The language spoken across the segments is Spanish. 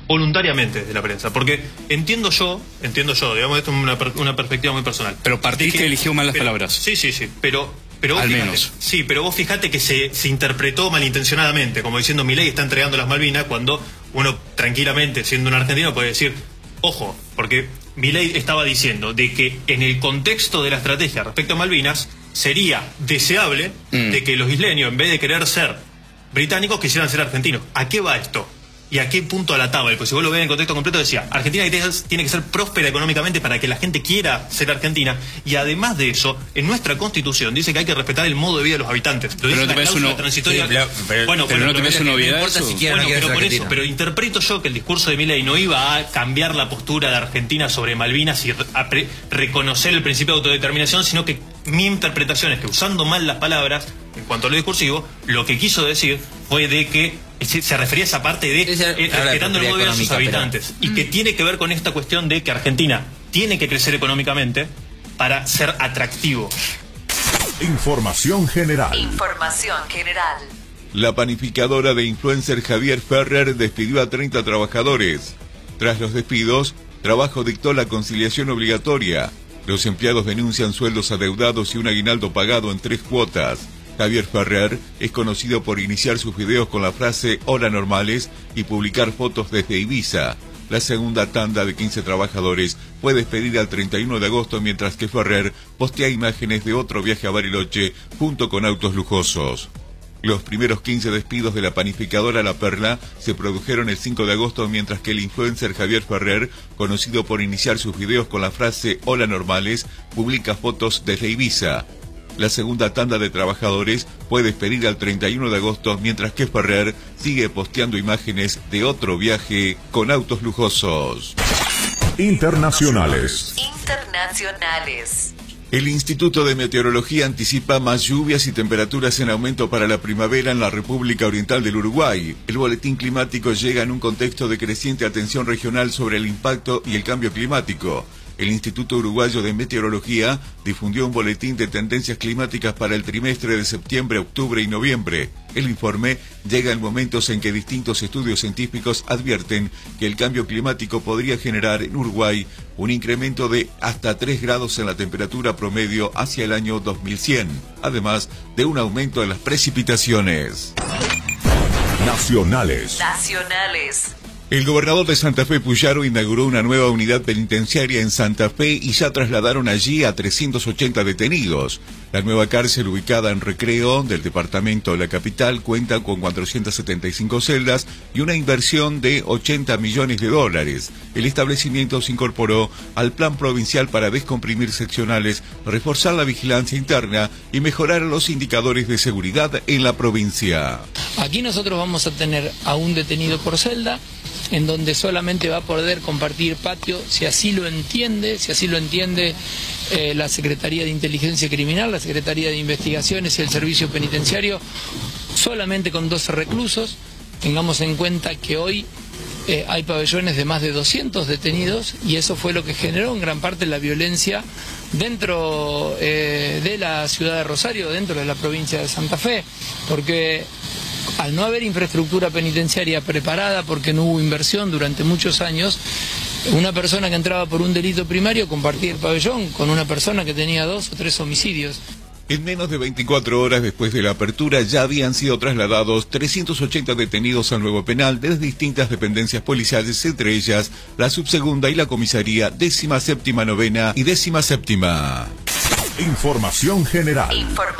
voluntariamente desde la prensa, porque entiendo yo, digamos, esto es una perspectiva muy personal. Pero partiste eligió mal las palabras. Sí, pero al fíjate, menos. Sí, pero vos fijate que se interpretó malintencionadamente, como diciendo Milei está entregando las Malvinas, cuando uno tranquilamente, siendo un argentino, puede decir, ojo, porque Milei estaba diciendo de que en el contexto de la estrategia respecto a Malvinas sería deseable de que los isleños, en vez de querer ser británicos, quisieran ser argentinos. ¿A qué va esto? ¿Y a qué punto alataba? Pues si vos lo ves en el contexto completo, decía, Argentina tiene que ser próspera económicamente para que la gente quiera ser argentina, y además de eso, en nuestra Constitución dice que hay que respetar el modo de vida de los habitantes. Lo dice la cláusula transitoria. Pero no te parece una novedad eso. Pero interpreto yo que el discurso de Milei no iba a cambiar la postura de Argentina sobre Malvinas y reconocer el principio de autodeterminación, sino que mi interpretación es que, usando mal las palabras en cuanto a lo discursivo, lo que quiso decir fue de que se refería a esa parte de respetando el modo de vida de sus habitantes, y que tiene que ver con esta cuestión de que Argentina tiene que crecer económicamente para ser atractivo. Información general. La panificadora de influencer Javier Ferrer despidió a 30 trabajadores. Tras los despidos, Trabajo dictó la conciliación obligatoria. Los empleados denuncian sueldos adeudados y un aguinaldo pagado en 3 cuotas. Javier Ferrer es conocido por iniciar sus videos con la frase "Hola normales" y publicar fotos desde Ibiza. La segunda tanda de 15 trabajadores fue despedida el 31 de agosto, mientras que Ferrer postea imágenes de otro viaje a Bariloche junto con autos lujosos. Los primeros 15 despidos de la panificadora La Perla se produjeron el 5 de agosto, mientras que el influencer Javier Ferrer, conocido por iniciar sus videos con la frase "Hola normales", publica fotos desde Ibiza. La segunda tanda de trabajadores fue despedida el 31 de agosto, mientras que Ferrer sigue posteando imágenes de otro viaje con autos lujosos. Internacionales. El Instituto de Meteorología anticipa más lluvias y temperaturas en aumento para la primavera en la República Oriental del Uruguay. El boletín climático llega en un contexto de creciente atención regional sobre el impacto y el cambio climático. El Instituto Uruguayo de Meteorología difundió un boletín de tendencias climáticas para el trimestre de septiembre, octubre y noviembre. El informe llega en momentos en que distintos estudios científicos advierten que el cambio climático podría generar en Uruguay un incremento de hasta 3 grados en la temperatura promedio hacia el año 2100, además de un aumento en las precipitaciones. Nacionales. El gobernador de Santa Fe, Puyaro, inauguró una nueva unidad penitenciaria en Santa Fe y ya trasladaron allí a 380 detenidos. La nueva cárcel, ubicada en Recreo del departamento de la capital, cuenta con 475 celdas y una inversión de $80 millones. El establecimiento se incorporó al plan provincial para descomprimir seccionales, reforzar la vigilancia interna y mejorar los indicadores de seguridad en la provincia. Aquí nosotros vamos a tener a un detenido por celda, en donde solamente va a poder compartir patio si así lo entiende, la Secretaría de Inteligencia Criminal, la Secretaría de Investigaciones y el Servicio Penitenciario, solamente con 12 reclusos. Tengamos en cuenta que hoy hay pabellones de más de 200 detenidos y eso fue lo que generó en gran parte la violencia dentro de la ciudad de Rosario, dentro de la provincia de Santa Fe, porque al no haber infraestructura penitenciaria preparada, porque no hubo inversión durante muchos años, una persona que entraba por un delito primario compartía el pabellón con una persona que tenía 2 o 3 homicidios. En menos de 24 horas después de la apertura ya habían sido trasladados 380 detenidos al nuevo penal desde distintas dependencias policiales, entre ellas la subsegunda y la comisaría 17ª, 9ª y 17ª. Información general.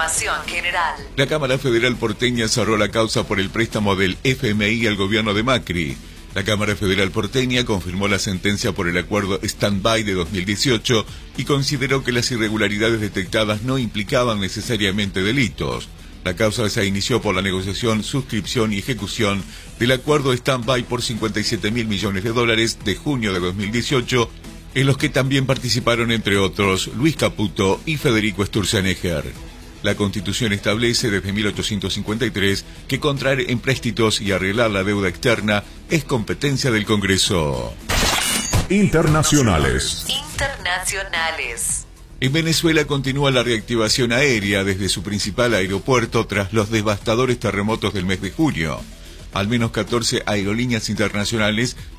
La Cámara Federal porteña cerró la causa por el préstamo del FMI al gobierno de Macri. La Cámara Federal porteña confirmó la sentencia por el acuerdo stand-by de 2018 y consideró que las irregularidades detectadas no implicaban necesariamente delitos. La causa se inició por la negociación, suscripción y ejecución del acuerdo stand-by por $57.000 millones de junio de 2018, en los que también participaron, entre otros, Luis Caputo y Federico Sturzenegger. La Constitución establece desde 1853 que contraer empréstitos y arreglar la deuda externa es competencia del Congreso. Internacionales. En Venezuela continúa la reactivación aérea desde su principal aeropuerto tras los devastadores terremotos del mes de junio. Al menos 14 aerolíneas internacionales